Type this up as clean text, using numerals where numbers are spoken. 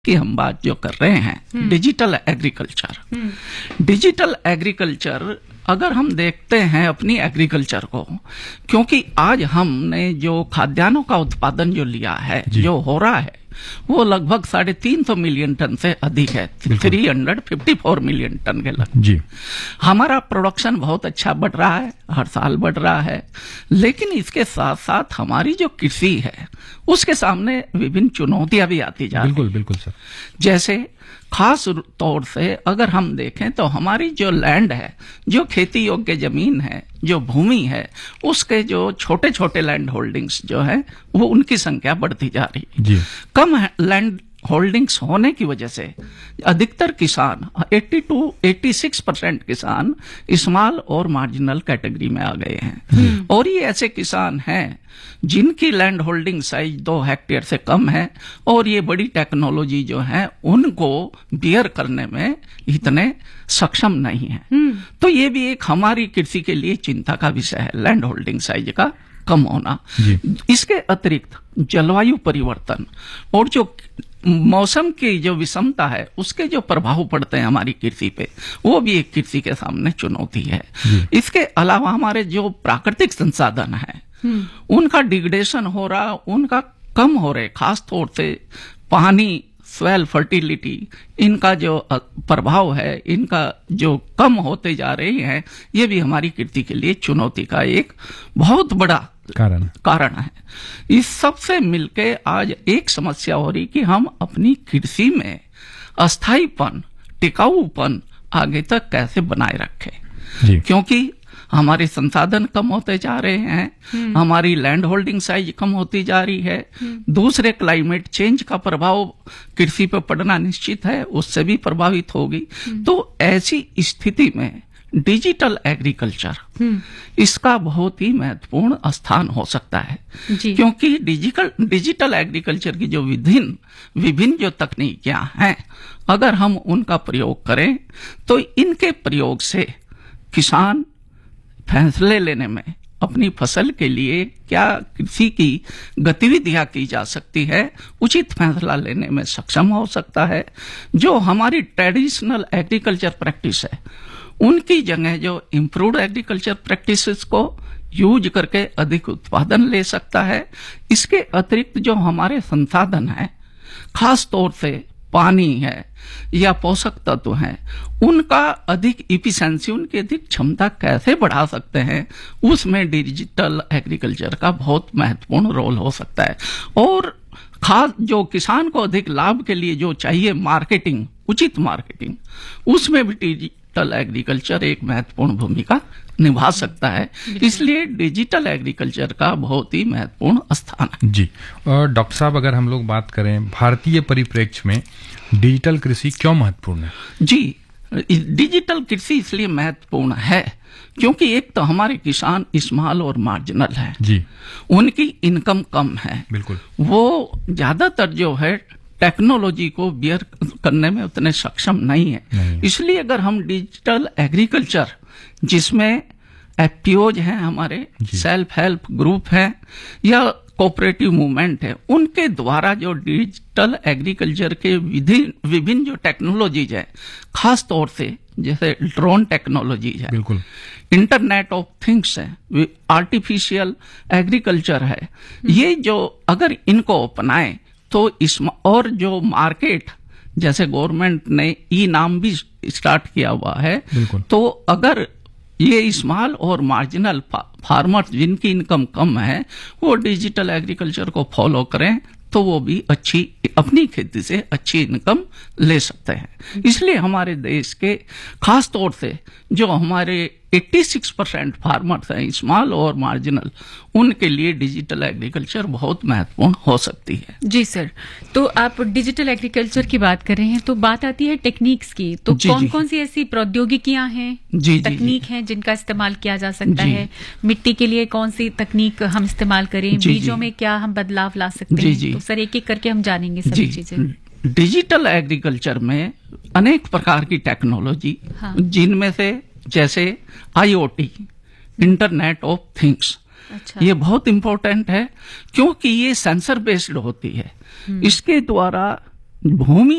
की हम बात जो कर रहे हैं डिजिटल एग्रीकल्चर। डिजिटल एग्रीकल्चर अगर हम देखते हैं अपनी एग्रीकल्चर को, क्योंकि आज हमने जो खाद्यान्नों का उत्पादन जो लिया है, जो हो रहा है, वो लगभग 350 मिलियन टन से अधिक है, 354 मिलियन टन के लगभग। जी, हमारा प्रोडक्शन बहुत अच्छा बढ़ रहा है, हर साल बढ़ रहा है, लेकिन इसके साथ साथ हमारी जो कृषि है उसके सामने विभिन्न चुनौतियां भी आती जा रही हैं। बिल्कुल सर। जैसे खास तौर से अगर हम देखें तो हमारी जो लैंड है, जो खेती योग्य जमीन है, जो भूमि है, उसके जो छोटे छोटे लैंड होल्डिंग्स जो है वो उनकी संख्या बढ़ती जा रही है। जी। कम लैंड होल्डिंग्स होने की वजह से अधिकतर किसान 86% किसान स्मॉल और मार्जिनल कैटेगरी में आ गए हैं। और ये ऐसे किसान हैं जिनकी लैंड होल्डिंग साइज 2 हेक्टेयर से कम है और ये बड़ी टेक्नोलॉजी जो है उनको बियर करने में इतने सक्षम नहीं है। तो ये भी एक हमारी कृषि के लिए चिंता का विषय है, लैंड होल्डिंग साइज का कम होना। इसके अतिरिक्त जलवायु परिवर्तन और जो मौसम की जो विषमता है उसके जो प्रभाव पड़ते हैं हमारी कृषि पे, वो भी एक कृषि के सामने चुनौती है। इसके अलावा हमारे जो प्राकृतिक संसाधन है उनका डिग्रेडेशन हो रहा, उनका कम हो रहे, खास तौर से पानी, सॉइल फर्टिलिटी, इनका जो प्रभाव है, इनका जो कम होते जा रही है, ये भी हमारी कृषि के लिए चुनौती का एक बहुत बड़ा कारण है। इस सब से मिलके आज एक समस्या हो रही कि हम अपनी कृषि में अस्थायीपन, टिकाऊपन आगे तक कैसे बनाए रखें, क्योंकि हमारे संसाधन कम होते जा रहे हैं, हमारी लैंड होल्डिंग साइज कम होती जा रही है, दूसरे क्लाइमेट चेंज का प्रभाव कृषि पर पड़ना निश्चित है, उससे भी प्रभावित होगी। तो ऐसी स्थिति में डिजिटल एग्रीकल्चर इसका बहुत ही महत्वपूर्ण स्थान हो सकता है, क्योंकि डिजिटल एग्रीकल्चर की जो विभिन्न जो तकनीकियां हैं, अगर हम उनका प्रयोग करें तो इनके प्रयोग से किसान फैसले लेने में, अपनी फसल के लिए क्या कृषि की गतिविधियां की जा सकती है, उचित फैसला लेने में सक्षम हो सकता है। जो हमारी ट्रेडिशनल एग्रीकल्चर प्रैक्टिस है उनकी जगह जो इम्प्रूव्ड एग्रीकल्चर प्रैक्टिसेस को यूज करके अधिक उत्पादन ले सकता है। इसके अतिरिक्त जो हमारे संसाधन हैं, खास तौर से पानी है या पोषक तत्व हैं, उनका अधिक इफिशिएंसी, उनकी अधिक क्षमता कैसे बढ़ा सकते हैं, उसमें डिजिटल एग्रीकल्चर का बहुत महत्वपूर्ण रोल हो सकता है। और खास जो किसान को अधिक लाभ के लिए जो चाहिए मार्केटिंग, उचित मार्केटिंग, उसमें भी डिजिटल एग्रीकल्चर एक महत्वपूर्ण भूमिका निभा सकता है। इसलिए डिजिटल एग्रीकल्चर का बहुत ही महत्वपूर्ण स्थान है। जी, और डॉक्टर साहब अगर हम लोग बात करें भारतीय परिप्रेक्ष्य में डिजिटल कृषि क्यों महत्वपूर्ण है? जी, डिजिटल कृषि इसलिए महत्वपूर्ण है क्योंकि एक तो हमारे किसान स्मॉल और मार्जिनल है, जी, उनकी इनकम कम है, बिल्कुल, वो ज्यादातर जो है टेक्नोलॉजी को बियर करने में उतने सक्षम नहीं है। इसलिए अगर हम डिजिटल एग्रीकल्चर, जिसमें एफपीओज हैं, हमारे सेल्फ हेल्प ग्रुप हैं या कोऑपरेटिव मूवमेंट है, उनके द्वारा जो डिजिटल एग्रीकल्चर के विभिन्न जो टेक्नोलॉजीज है, खास तौर से जैसे ड्रोन टेक्नोलॉजीज है, बिल्कुल, इंटरनेट ऑफ थिंग्स है, आर्टिफिशियल एग्रीकल्चर है, ये जो अगर इनको अपनाएं तो और जो मार्केट, जैसे गवर्नमेंट ने नाम भी स्टार्ट किया हुआ है, तो अगर ये स्मॉल और मार्जिनल फार्मर्स जिनकी इनकम कम है वो डिजिटल एग्रीकल्चर को फॉलो करें तो वो भी अच्छी अपनी खेती से अच्छी इनकम ले सकते हैं। इसलिए हमारे देश के खास तौर से जो हमारे 86% फार्मर्स हैं स्मॉल और मार्जिनल, उनके लिए डिजिटल एग्रीकल्चर बहुत महत्वपूर्ण हो सकती है। जी सर, तो आप डिजिटल एग्रीकल्चर की बात कर रहे हैं तो बात आती है टेक्निक्स की, तो कौन कौन सी ऐसी प्रौद्योगिकियां हैं, तकनीक हैं जिनका इस्तेमाल किया जा सकता है? मिट्टी के लिए कौन सी तकनीक हम इस्तेमाल करें, बीजों में क्या हम बदलाव ला सकते हैं? तो सर एक एक करके हम जानेंगे सभी चीजें। डिजिटल एग्रीकल्चर में अनेक प्रकार की टेक्नोलॉजी, जिनमें से जैसे IoT, इंटरनेट ऑफ थिंग्स, ये बहुत इंपॉर्टेंट है क्योंकि ये सेंसर बेस्ड होती है। इसके द्वारा भूमि